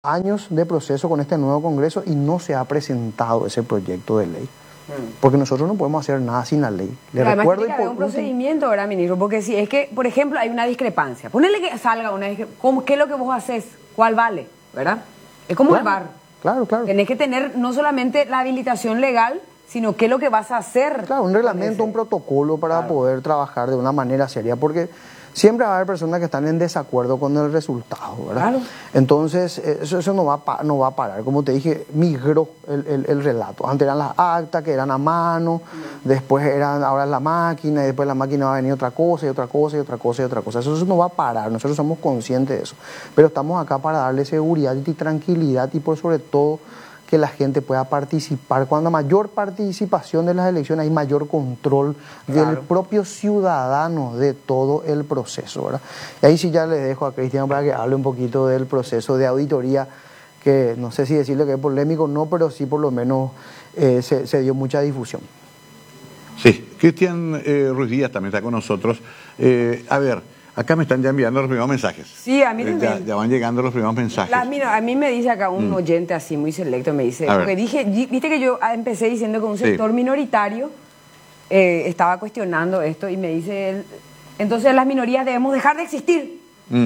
años de proceso con este nuevo Congreso y no se ha presentado ese proyecto de ley. Porque nosotros no podemos hacer nada sin la ley. Le Además recuerdo tiene que haber un procedimiento, ¿verdad, ministro? Porque si es que, por ejemplo, hay una discrepancia. Ponele que salga una discrepancia. ¿Qué es lo que vos haces? ¿Cuál vale? ¿Verdad? Es como el VAR. Claro. Tenés que tener no solamente la habilitación legal, sino qué es lo que vas a hacer. Claro, un reglamento, un protocolo para poder trabajar de una manera seria, porque siempre va a haber personas que están en desacuerdo con el resultado, ¿verdad? Claro. Entonces, eso no va a parar. Como te dije, migró el relato. Antes eran las actas que eran a mano, después ahora es la máquina, y después la máquina va a venir otra cosa, y otra cosa, y otra cosa, y otra cosa. Eso no va a parar, nosotros somos conscientes de eso. Pero estamos acá para darle seguridad y tranquilidad y por sobre todo que la gente pueda participar. Cuando hay mayor participación de las elecciones hay mayor control del propio ciudadano de todo el proceso, ¿verdad? Y ahí sí ya le dejo a Cristian para que hable un poquito del proceso de auditoría, que no sé si decirle que es polémico o no, pero sí por lo menos se dio mucha difusión. Sí, Cristian Ruiz Díaz también está con nosotros. A ver, acá me están ya enviando los primeros mensajes. Sí, a mí también. Ya van llegando los primeros mensajes. Mira, a mí me dice acá un oyente así muy selecto, me dice, porque viste que yo empecé diciendo que un sector minoritario estaba cuestionando esto y me dice él, entonces las minorías debemos dejar de existir.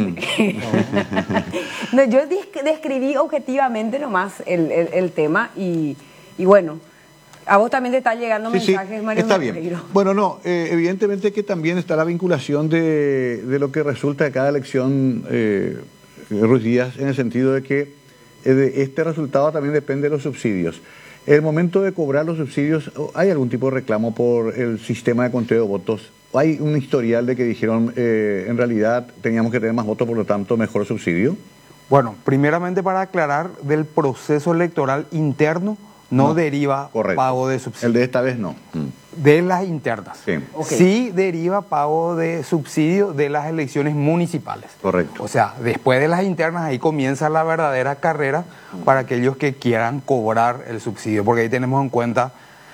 No, yo describí objetivamente nomás el tema y bueno, a vos también te están llegando mensajes, Mario. Está bien. Bueno, no, evidentemente que también está la vinculación de lo que resulta de cada elección, Ruiz Díaz, en el sentido de que este resultado también depende de los subsidios. En el momento de cobrar los subsidios, ¿hay algún tipo de reclamo por el sistema de conteo de votos? ¿Hay un historial de que dijeron, en realidad teníamos que tener más votos, por lo tanto, mejor subsidio? Bueno, primeramente para aclarar, del proceso electoral interno no deriva pago de subsidio. El de esta vez no. De las internas. Sí. Sí deriva pago de subsidio de las elecciones municipales. Correcto. O sea, después de las internas ahí comienza la verdadera carrera para aquellos que quieran cobrar el subsidio, porque ahí tenemos en cuenta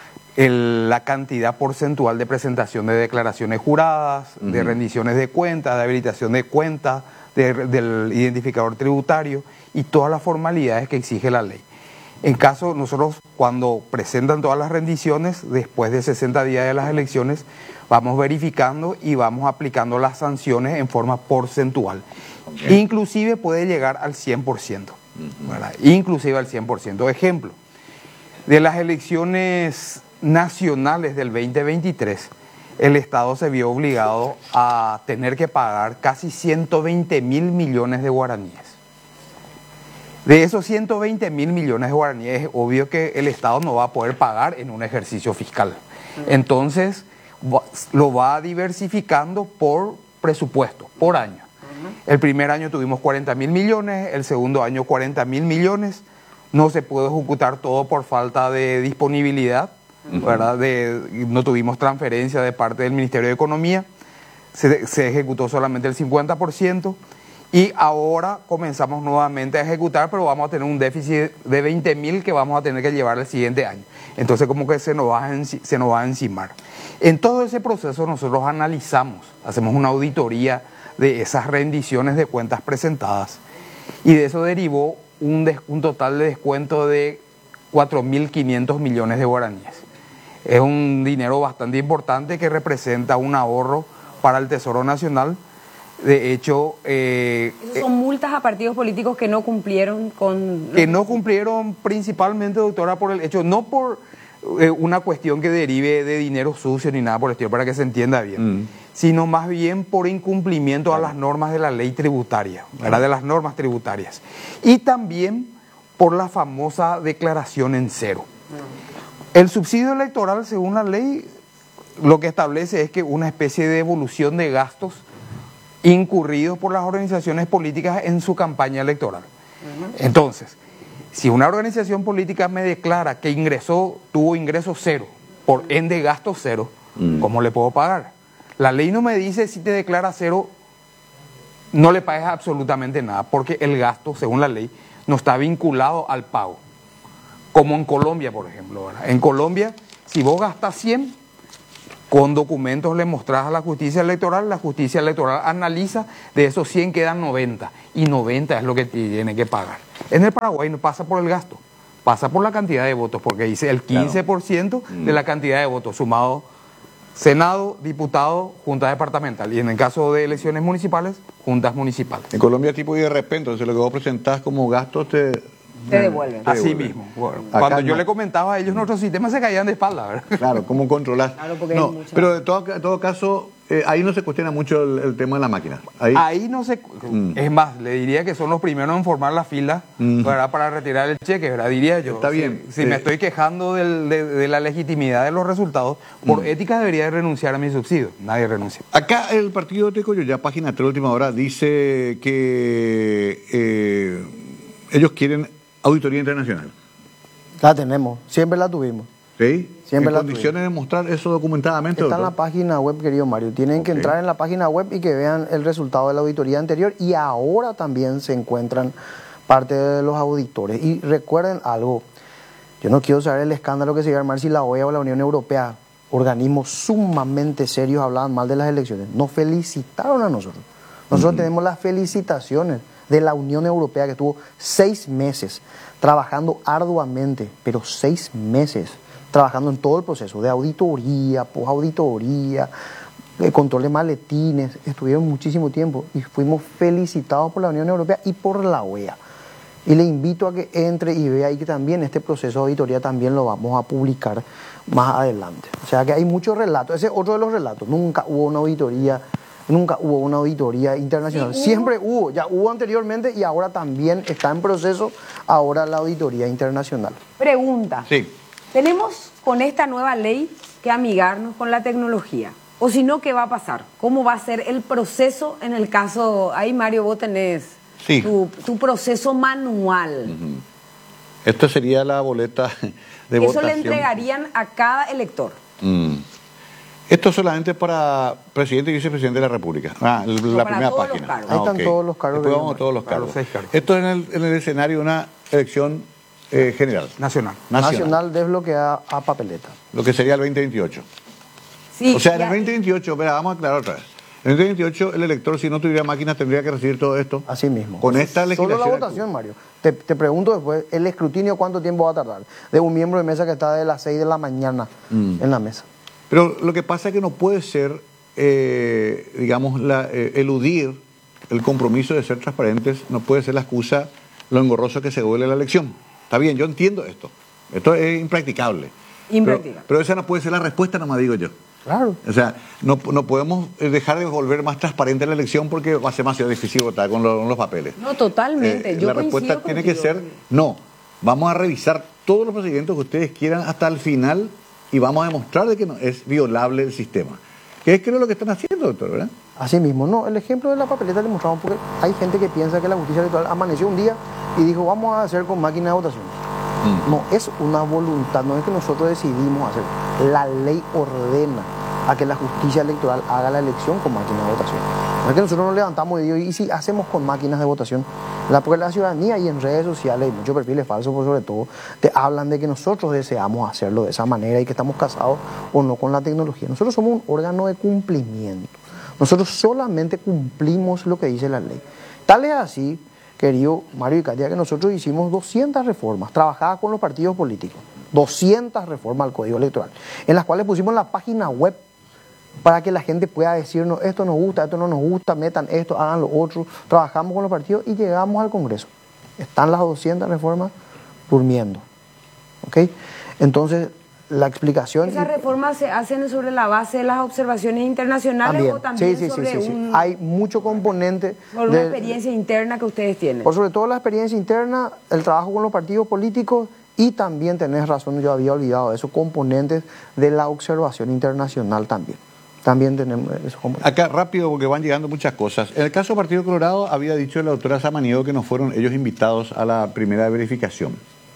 la cantidad porcentual de presentación de declaraciones juradas, de rendiciones de cuentas, de habilitación de cuentas, del identificador tributario y todas las formalidades que exige la ley. En caso, nosotros cuando presentan todas las rendiciones, después de 60 días de las elecciones, vamos verificando y vamos aplicando las sanciones en forma porcentual. Inclusive puede llegar al 100%. ¿Verdad? Inclusive al 100%. Ejemplo, de las elecciones nacionales del 2023, el Estado se vio obligado a tener que pagar casi 120.000 millones de guaraníes. De esos 120.000 millones de guaraníes, es obvio que el Estado no va a poder pagar en un ejercicio fiscal. Entonces, lo va diversificando por presupuesto, por año. El primer año tuvimos 40.000 millones, el segundo año 40.000 millones. No se pudo ejecutar todo por falta de disponibilidad, ¿verdad? No tuvimos transferencia de parte del Ministerio de Economía. Se ejecutó solamente el 50%. Y ahora comenzamos nuevamente a ejecutar, pero vamos a tener un déficit de 20.000 que vamos a tener que llevar el siguiente año. Entonces como que se nos va a encimar. En todo ese proceso nosotros analizamos, hacemos una auditoría de esas rendiciones de cuentas presentadas y de eso derivó un total de descuento de 4.500 millones de guaraníes. Es un dinero bastante importante que representa un ahorro para el Tesoro Nacional. De hecho... ¿Son multas a partidos políticos que no cumplieron con...? Que no cumplieron principalmente, doctora, por el hecho, no por una cuestión que derive de dinero sucio ni nada por el estilo, para que se entienda bien, sino más bien por incumplimiento a las normas de la ley tributaria, ¿verdad? De las normas tributarias. Y también por la famosa declaración en cero. El subsidio electoral, según la ley, lo que establece es que una especie de devolución de gastos incurridos por las organizaciones políticas en su campaña electoral. Entonces, si una organización política me declara que tuvo ingreso cero, por ende gasto cero, ¿cómo le puedo pagar? La ley no me dice si te declara cero, no le pagues absolutamente nada, porque el gasto, según la ley, no está vinculado al pago. Como en Colombia, por ejemplo, ¿verdad? En Colombia, si vos gastas 100, con documentos le mostrás a la justicia electoral analiza, de esos 100 quedan 90, y 90 es lo que tiene que pagar. En el Paraguay no pasa por el gasto, pasa por la cantidad de votos, porque dice el 15% de la cantidad de votos, sumado Senado, diputado, junta departamental, y en el caso de elecciones municipales, juntas municipales. En Colombia tipo IRP, entonces lo que vos presentás como gastos te devuelven. Así mismo. Bueno, cuando yo le comentaba a ellos, nuestros sistemas se caían de espalda, ¿verdad? Claro, ¿cómo controlar? Claro, porque no, pero en todo caso, ahí no se cuestiona mucho el tema de la máquina. Ahí no se... Es más, le diría que son los primeros en formar la fila, ¿verdad? Para retirar el cheque, ¿verdad? Diría yo. Está bien. Si me estoy quejando de la legitimidad de los resultados, por ética debería de renunciar a mi subsidio. Nadie renuncia. Acá el partido de Coyoyá, página 3, última hora, dice que ellos quieren auditoría internacional. La tenemos, siempre la tuvimos. ¿Sí? Siempre ¿En condiciones de mostrar eso documentadamente? Está en la página web, querido Mario. Tienen que entrar en la página web y que vean el resultado de la auditoría anterior, y ahora también se encuentran parte de los auditores. Y recuerden algo, yo no quiero saber el escándalo que se iba a armar si la OEA o la Unión Europea, organismos sumamente serios, hablaban mal de las elecciones. Nos felicitaron a nosotros. Nosotros tenemos las felicitaciones de la Unión Europea, que estuvo 6 meses trabajando arduamente, pero 6 meses trabajando en todo el proceso de auditoría, posauditoría, de control de maletines. Estuvieron muchísimo tiempo y fuimos felicitados por la Unión Europea y por la OEA. Y le invito a que entre y vea, y que también este proceso de auditoría también lo vamos a publicar más adelante. O sea que hay muchos relatos. Ese es otro de los relatos. Nunca hubo una auditoría internacional. Sí, Siempre hubo, ya hubo anteriormente, y ahora también está en proceso ahora la auditoría internacional. Pregunta. Sí. Tenemos con esta nueva ley que amigarnos con la tecnología. O si no, ¿qué va a pasar? ¿Cómo va a ser el proceso en el caso? Ahí, Mario, vos tenés tu proceso manual. Esto sería la boleta de votación. Eso le entregarían a cada elector. Esto es solamente para presidente y vicepresidente de la República. La primera página. Ahí están todos los cargos. Después vamos a todos los cargos. Los 6 cargos. Esto es en el escenario de una elección general. Nacional desbloqueada a papeleta. Lo que sería el 2028. Sí, o sea, en el 2028, vamos a aclarar otra vez. En el 2028 el elector, si no tuviera máquinas, tendría que recibir todo esto. Así mismo. Con esta legislación. Solo la votación, Mario. Te pregunto después, ¿el escrutinio cuánto tiempo va a tardar? De un miembro de mesa que está de las 6 de la mañana en la mesa. Pero lo que pasa es que no puede ser, digamos, eludir el compromiso de ser transparentes, no puede ser la excusa lo engorroso que se vuelve la elección. Está bien, yo entiendo esto. Esto es impracticable. Pero esa no puede ser la respuesta, nomás digo yo. Claro. O sea, no podemos dejar de volver más transparente la elección porque va a ser demasiado difícil votar con los papeles. No, totalmente. La respuesta tiene que ser, no, vamos a revisar todos los procedimientos que ustedes quieran hasta el final y vamos a demostrar de que no es violable el sistema. Que es creo lo que están haciendo, doctor, ¿verdad? Así mismo, no, el ejemplo de la papeleta le mostramos porque hay gente que piensa que la justicia electoral amaneció un día y dijo vamos a hacer con máquina de votación. No, es una voluntad, no es que nosotros decidimos hacer. La ley ordena a que la justicia electoral haga la elección con máquina de votación. No es que nosotros nos levantamos y digo, ¿y si hacemos con máquinas de votación? Porque la ciudadanía y en redes sociales, y muchos perfiles falsos, por sobre todo, te hablan de que nosotros deseamos hacerlo de esa manera y que estamos casados o no con la tecnología. Nosotros somos un órgano de cumplimiento. Nosotros solamente cumplimos lo que dice la ley. Tal es así, querido Mario y Katia, que nosotros hicimos 200 reformas trabajadas con los partidos políticos, 200 reformas al Código Electoral, en las cuales pusimos la página web para que la gente pueda decirnos esto nos gusta, esto no nos gusta, metan esto, hagan lo otro. Trabajamos con los partidos y llegamos al Congreso. Están las 200 reformas durmiendo. ¿Ok? Entonces, la explicación... ¿Esas reformas se hacen sobre la base de las observaciones internacionales o también sobre hay mucho componente sobre una experiencia interna que ustedes tienen? Por sobre todo la experiencia interna, el trabajo con los partidos políticos y también, tenés razón, yo había olvidado esos componentes de la observación internacional también. También tenemos esos componentes. Acá rápido porque van llegando muchas cosas. En el caso del Partido Colorado había dicho la doctora Samaniego que no fueron ellos invitados a la primera verificación.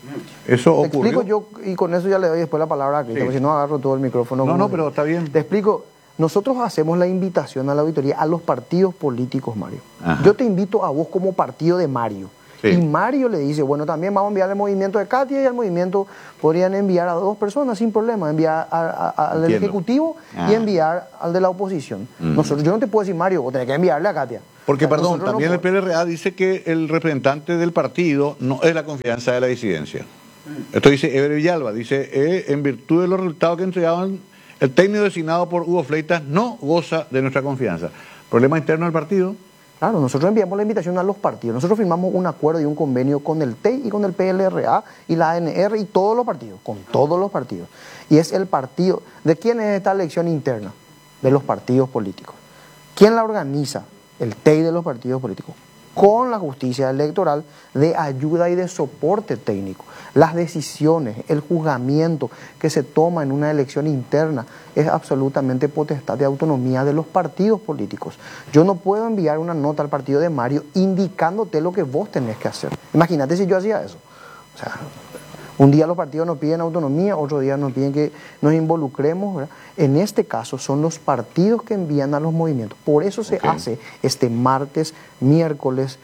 Eso ocurrió. Te explico yo, y con eso ya le doy después la palabra a Cristian, porque si no agarro todo el micrófono. No, pero está bien. Te explico, nosotros hacemos la invitación a la auditoría a los partidos políticos, Mario. Ajá. Yo te invito a vos como partido de Mario, Sí. Y Mario le dice, bueno, también vamos a enviar al movimiento de Katia y al movimiento podrían enviar a 2 personas sin problema, enviar al del Ejecutivo y enviar al de la oposición. Yo no te puedo decir, Mario, vos tenés que enviarle a Katia. Porque, perdón, también el PLRA dice que el representante del partido no es la confianza de la disidencia. Esto dice Eber Villalba, dice, en virtud de los resultados que entregaban, el técnico designado por Hugo Fleitas no goza de nuestra confianza. ¿Problema interno del partido? Claro, nosotros enviamos la invitación a los partidos. Nosotros firmamos un acuerdo y un convenio con el TEI y con el PLRA y la ANR y todos los partidos, con todos los partidos. Y es el partido. ¿De quién es esta elección interna? De los partidos políticos. ¿Quién la organiza? El TEI de los partidos políticos, con la justicia electoral de ayuda y de soporte técnico. Las decisiones, el juzgamiento que se toma en una elección interna es absolutamente potestad de autonomía de los partidos políticos. Yo no puedo enviar una nota al partido de Mario indicándote lo que vos tenés que hacer. Imagínate si yo hacía eso. O sea, un día los partidos nos piden autonomía, otro día nos piden que nos involucremos, ¿verdad? En este caso son los partidos que envían a los movimientos. Por eso se hace este martes, miércoles,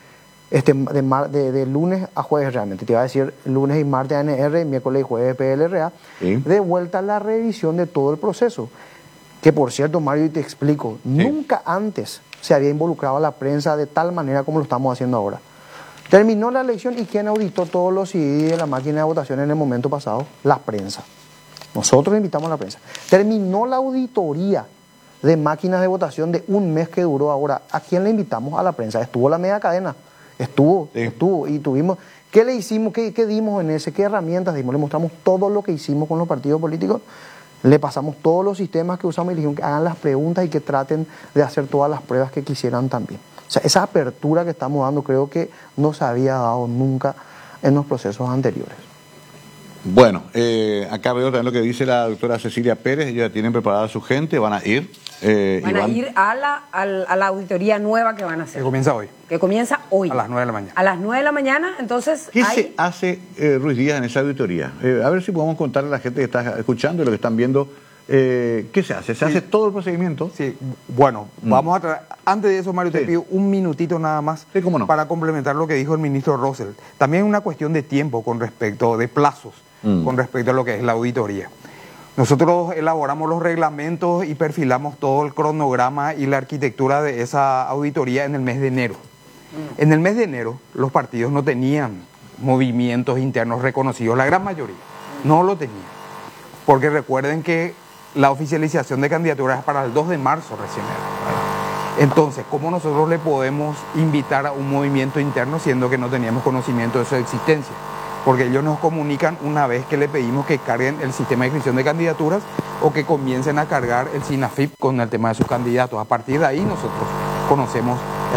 de lunes a jueves realmente. Te iba a decir lunes y martes ANR, miércoles y jueves PLRA. De vuelta a la revisión de todo el proceso. Que por cierto, Mario, y te explico, nunca antes se había involucrado a la prensa de tal manera como lo estamos haciendo ahora. Terminó la elección y ¿quién auditó todos los CD de la máquina de votación en el momento pasado? La prensa. Nosotros invitamos a la prensa. Terminó la auditoría de máquinas de votación de un mes que duró ahora. ¿A quién le invitamos? A la prensa. Estuvo la media cadena. Estuvo. Y tuvimos... ¿Qué le hicimos? ¿Qué dimos en ese? ¿Qué herramientas dimos? Le mostramos todo lo que hicimos con los partidos políticos. Le pasamos todos los sistemas que usamos y le dijimos que hagan las preguntas y que traten de hacer todas las pruebas que quisieran también. O sea, esa apertura que estamos dando creo que no se había dado nunca en los procesos anteriores. Bueno, acá veo también lo que dice la doctora Cecilia Pérez. Ellos ya tienen preparada su gente, van a ir. Van a ir a la auditoría nueva que van a hacer. Que comienza hoy. Que comienza hoy. A las 9 de la mañana. A las 9 de la mañana, entonces... ¿Qué se hace, Ruiz Díaz, en esa auditoría? A ver si podemos contarle a la gente que está escuchando y lo que están viendo. ¿Qué se hace? ¿Se hace todo el procedimiento? Sí, bueno, vamos a traer... Antes de eso, Mario, te pido un minutito nada más cómo no, para complementar lo que dijo el ministro Rosell. También es una cuestión de tiempo con respecto, de plazos, con respecto a lo que es la auditoría. Nosotros elaboramos los reglamentos y perfilamos todo el cronograma y la arquitectura de esa auditoría en el mes de enero. En el mes de enero, los partidos no tenían movimientos internos reconocidos, la gran mayoría no lo tenían. Porque recuerden que la oficialización de candidaturas es para el 2 de marzo recién. Entonces, ¿cómo nosotros le podemos invitar a un movimiento interno siendo que no teníamos conocimiento de su existencia? Porque ellos nos comunican una vez que le pedimos que carguen el sistema de inscripción de candidaturas o que comiencen a cargar el SINAFIP con el tema de sus candidatos. A partir de ahí nosotros conocemos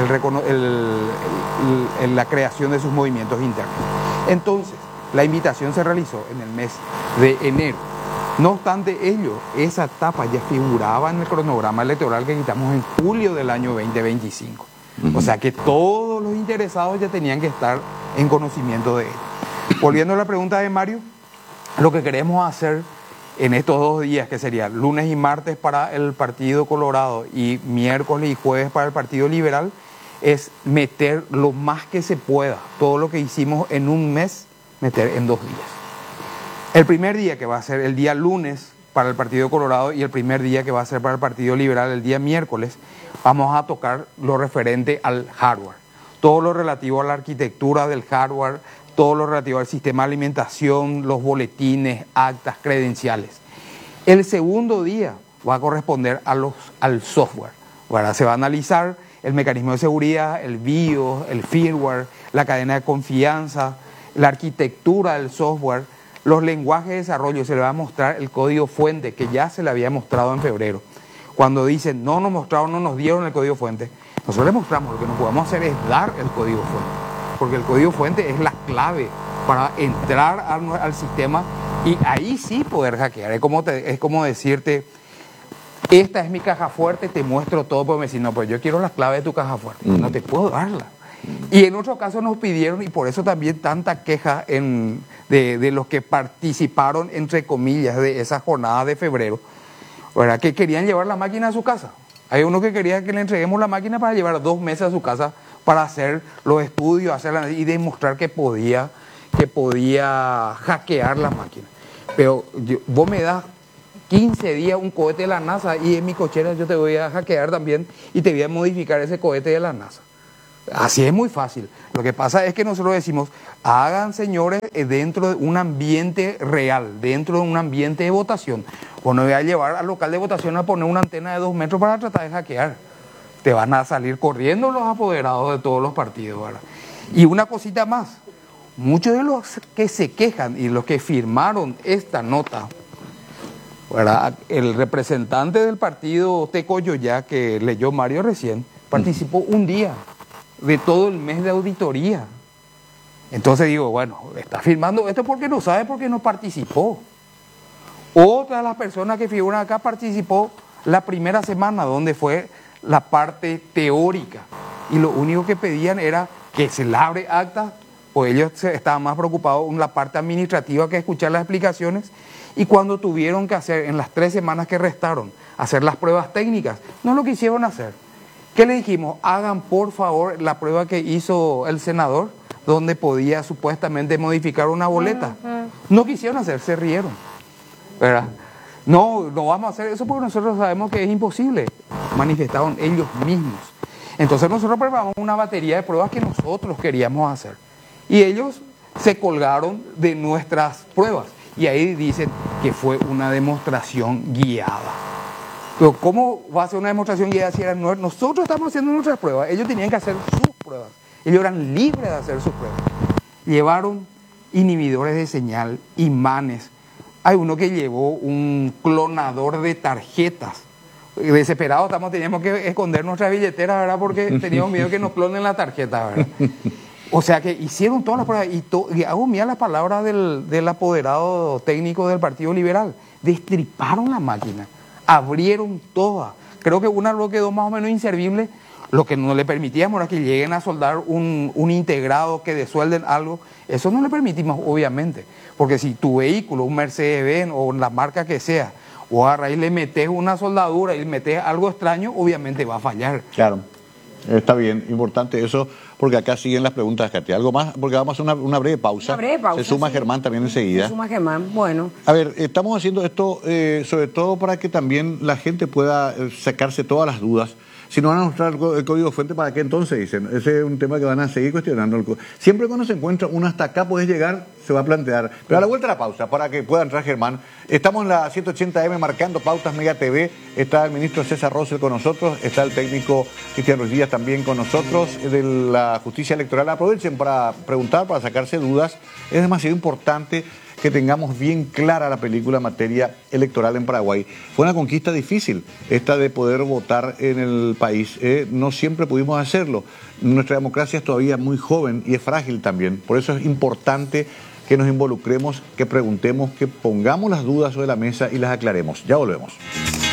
la creación de sus movimientos internos. Entonces, la invitación se realizó en el mes de enero. No obstante ello, esa etapa ya figuraba en el cronograma electoral que quitamos en julio del año 2025. O sea que todos los interesados ya tenían que estar en conocimiento de ello. Volviendo a la pregunta de Mario, lo que queremos hacer en estos 2 días, que sería lunes y martes para el Partido Colorado y miércoles y jueves para el Partido Liberal, es meter lo más que se pueda, todo lo que hicimos en un mes, meter en 2 días. El primer día, que va a ser el día lunes para el Partido Colorado, y el primer día que va a ser para el Partido Liberal el día miércoles, vamos a tocar lo referente al hardware. Todo lo relativo a la arquitectura del hardware, todo lo relativo al sistema de alimentación, los boletines, actas, credenciales. El segundo día va a corresponder al software. Ahora se va a analizar el mecanismo de seguridad, el BIOS, el firmware, la cadena de confianza, la arquitectura del software, los lenguajes de desarrollo. Se le va a mostrar el código fuente que ya se le había mostrado en febrero. Cuando dicen no nos mostraron, no nos dieron el código fuente, nosotros les mostramos, lo que no podemos hacer es dar el código fuente, porque el código fuente es la clave para entrar al sistema y ahí sí poder hackear. Es como decirte, esta es mi caja fuerte, te muestro todo, pero me dicen, no, pues yo quiero las claves de tu caja fuerte, no te puedo darla. Y en otros casos nos pidieron, y por eso también tanta queja de los que participaron, entre comillas, de esa jornada de febrero, ¿verdad? Que querían llevar la máquina a su casa. Hay uno que quería que le entreguemos la máquina para llevar 2 meses a su casa para hacer los estudios y demostrar que podía hackear la máquina. Pero vos me das 15 días un cohete de la NASA y en mi cochera yo te voy a hackear también y te voy a modificar ese cohete de la NASA. Así es muy fácil. Lo que pasa es que nosotros decimos, hagan, señores, dentro de un ambiente real, dentro de un ambiente de votación. Pues no voy a llevar al local de votación a poner una antena de 2 metros para tratar de hackear. Te van a salir corriendo los apoderados de todos los partidos, ¿verdad? Y una cosita más, muchos de los que se quejan y los que firmaron esta nota, ¿verdad? El representante del partido Tecoyoyá, que leyó Mario recién, participó un día de todo el mes de auditoría. Entonces digo, bueno, está firmando esto porque no sabe, porque no participó. Otra de las personas que figuran acá participó la primera semana, donde fue la parte teórica. Y lo único que pedían era que se labre acta, pues ellos estaban más preocupados en la parte administrativa que escuchar las explicaciones. Y cuando tuvieron que hacer, en las 3 semanas que restaron, hacer las pruebas técnicas, no lo quisieron hacer. ¿Qué le dijimos? Hagan por favor la prueba que hizo el senador, donde podía supuestamente modificar una boleta. No quisieron hacer, se rieron, ¿verdad? No vamos a hacer eso porque nosotros sabemos que es imposible. Manifestaron ellos mismos. Entonces nosotros preparamos una batería de pruebas que nosotros queríamos hacer. Y ellos se colgaron de nuestras pruebas. Y ahí dicen que fue una demostración guiada. Pero ¿cómo va a ser una demostración guiada si eran nosotros estamos haciendo nuestras pruebas? Ellos tenían que hacer sus pruebas. Ellos eran libres de hacer sus pruebas. Llevaron inhibidores de señal, imanes. Hay uno que llevó un clonador de tarjetas. Desesperados teníamos que esconder nuestras billeteras, ¿verdad? Porque teníamos miedo que nos clonen la tarjeta, ¿verdad? O sea que hicieron todas las pruebas y hago mía las palabras del apoderado técnico del Partido Liberal. Destriparon la máquina, abrieron todas. Creo que una lo quedó más o menos inservible. Lo que no le permitíamos era que lleguen a soldar un integrado, que desuelden algo. Eso no le permitimos, obviamente. Porque si tu vehículo, un Mercedes-Benz o la marca que sea, o a raíz le metes una soldadura y le metes algo extraño, obviamente va a fallar. Claro, está bien, importante eso, porque acá siguen las preguntas, Katy. ¿Algo más? Porque vamos a hacer una breve pausa. Una breve pausa. Se suma sí. Germán también enseguida. Se suma Germán, bueno. A ver, estamos haciendo esto sobre todo para que también la gente pueda sacarse todas las dudas. Si no van a mostrar el código fuente, ¿para qué entonces dicen? Ese es un tema que van a seguir cuestionando. Siempre cuando se encuentra uno hasta acá, puedes llegar, se va a plantear. Pero a la vuelta de la pausa, para que pueda entrar Germán. Estamos en la 180M marcando pautas Mega TV. Está el ministro César Rosell con nosotros. Está el técnico Cristian Ruiz Díaz también con nosotros. De la justicia electoral, aprovechen para preguntar, para sacarse dudas. Es demasiado importante que tengamos bien clara la película en materia electoral en Paraguay. Fue una conquista difícil esta de poder votar en el país. No siempre pudimos hacerlo. Nuestra democracia es todavía muy joven y es frágil también. Por eso es importante que nos involucremos, que preguntemos, que pongamos las dudas sobre la mesa y las aclaremos. Ya volvemos.